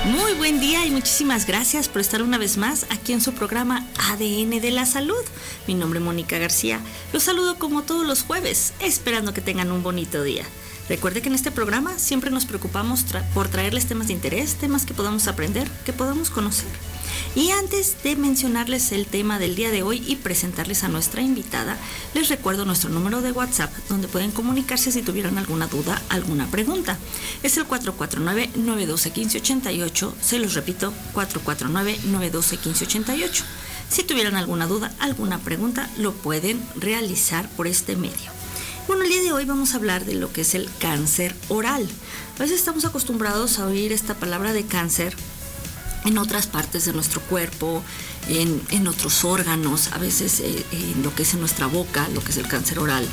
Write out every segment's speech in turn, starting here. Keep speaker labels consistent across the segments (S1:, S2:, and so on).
S1: Muy buen día y muchísimas gracias por estar una vez más aquí en su programa ADN de la Salud. Mi nombre es Mónica García. Los saludo como todos los jueves, esperando que tengan un bonito día. Recuerde que en este programa siempre nos preocupamos por traerles temas de interés, temas que podamos aprender, que podamos conocer. Y antes de mencionarles el tema del día de hoy y presentarles a nuestra invitada, les recuerdo nuestro número de WhatsApp, donde pueden comunicarse si tuvieran alguna duda, alguna pregunta. Es el 449-912-1588, se los repito, 449-912-1588. Si tuvieran alguna duda, alguna pregunta, lo pueden realizar por este medio. Bueno, el día de hoy vamos a hablar de lo que es el cáncer oral. A veces estamos acostumbrados a oír esta palabra de cáncer en otras partes de nuestro cuerpo, en otros órganos, a veces en lo que es en nuestra boca, lo que es el cáncer oral.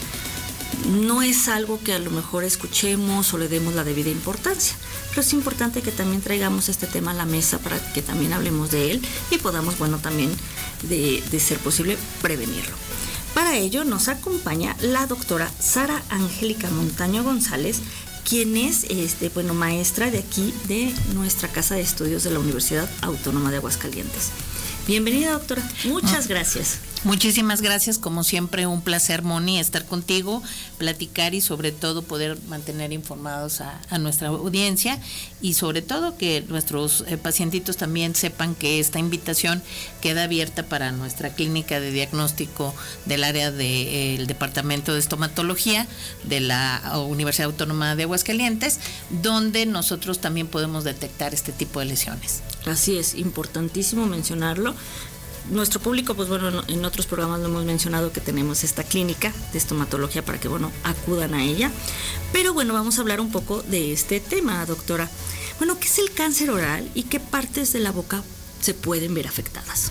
S1: No es algo que a lo mejor escuchemos o le demos la debida importancia, pero es importante que también traigamos este tema a la mesa para que también hablemos de él y podamos, bueno, también de ser posible prevenirlo. Para ello nos acompaña la doctora Sara Angélica Montaño González, quien es maestra de aquí de nuestra Casa de Estudios de la Universidad Autónoma de Aguascalientes. Bienvenida, doctora. Muchas gracias.
S2: Muchísimas gracias, como siempre un placer, Moni, estar contigo, platicar y sobre todo poder mantener informados a nuestra audiencia y sobre todo que nuestros pacientitos también sepan que esta invitación queda abierta para nuestra clínica de diagnóstico del área del Departamento de Estomatología de la Universidad Autónoma de Aguascalientes, donde nosotros también podemos detectar este tipo de lesiones.
S1: Así es, importantísimo mencionarlo. Nuestro público, pues bueno, en otros programas lo hemos mencionado que tenemos esta clínica de estomatología para que, bueno, acudan a ella. Pero bueno, vamos a hablar un poco de este tema, doctora. Bueno, ¿qué es el cáncer oral y qué partes de la boca se pueden ver afectadas?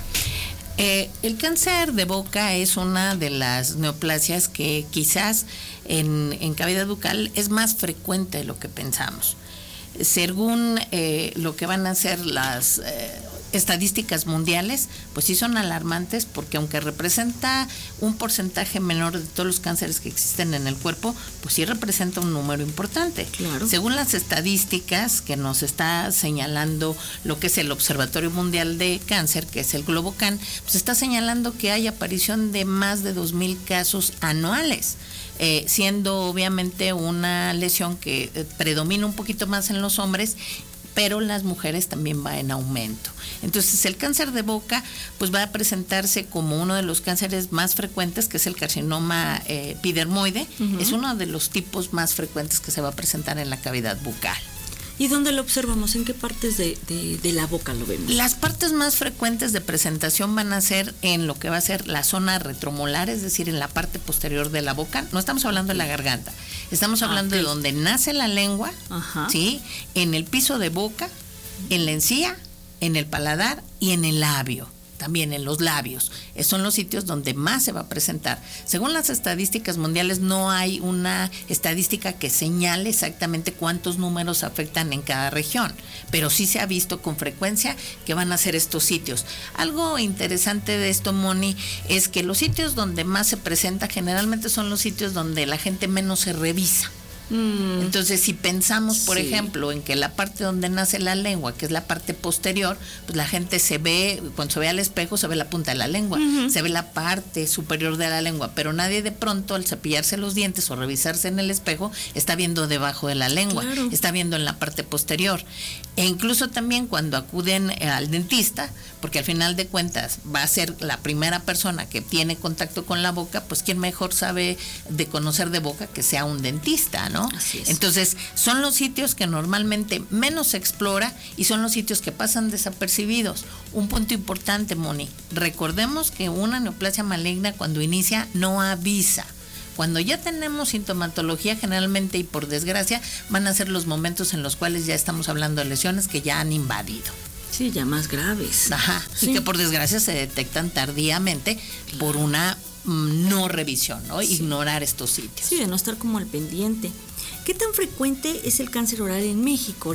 S2: El cáncer de boca es una de las neoplasias que quizás en cavidad bucal es más frecuente de lo que pensamos. Según lo que van a ser las estadísticas mundiales, pues sí son alarmantes, porque aunque representa un porcentaje menor de todos los cánceres que existen en el cuerpo, pues sí representa un número importante.
S1: Claro.
S2: Según las estadísticas que nos está señalando lo que es el Observatorio Mundial de Cáncer, que es el Globocan, pues está señalando que hay aparición de más de 2,000 casos anuales. Siendo obviamente una lesión que predomina un poquito más en los hombres, pero las mujeres también va en aumento. Entonces el cáncer de boca pues va a presentarse como uno de los cánceres más frecuentes, que es el carcinoma epidermoide. Uh-huh. Es uno de los tipos más frecuentes que se va a presentar en la cavidad bucal.
S1: ¿Y dónde lo observamos? ¿En qué partes de la boca lo vemos?
S2: Las partes más frecuentes de presentación van a ser en lo que va a ser la zona retromolar, es decir, en la parte posterior de la boca. No estamos hablando de la garganta, estamos hablando de donde nace la lengua, ¿sí? En el piso de boca, en la encía, en el paladar y en el labio. También en los labios. Son los sitios donde más se va a presentar. Según las estadísticas mundiales, no hay una estadística que señale exactamente cuántos números afectan en cada región, pero sí se ha visto con frecuencia que van a ser estos sitios. Algo interesante de esto, Moni, es que los sitios donde más se presenta generalmente son los sitios donde la gente menos se revisa. Entonces, si pensamos, por ejemplo, en que la parte donde nace la lengua, que es la parte posterior, pues la gente se ve, cuando se ve al espejo, se ve la punta de la lengua, se ve la parte superior de la lengua, pero nadie de pronto al cepillarse los dientes o revisarse en el espejo está viendo debajo de la lengua, está viendo en la parte posterior. E incluso también cuando acuden al dentista, porque al final de cuentas va a ser la primera persona que tiene contacto con la boca, pues quién mejor sabe de conocer de boca que sea un dentista, ¿no?
S1: Así es.
S2: Entonces, son los sitios que normalmente menos se explora y son los sitios que pasan desapercibidos. Un punto importante, Moni, recordemos que una neoplasia maligna cuando inicia no avisa. Cuando ya tenemos sintomatología, generalmente y por desgracia, van a ser los momentos en los cuales ya estamos hablando de lesiones que ya han invadido.
S1: Sí, ya más graves.
S2: Ajá, sí. Y que por desgracia se detectan tardíamente por una no revisión, ¿no? Sí. Ignorar estos sitios.
S1: Sí, de no estar como al pendiente. ¿Qué tan frecuente es el cáncer oral en México?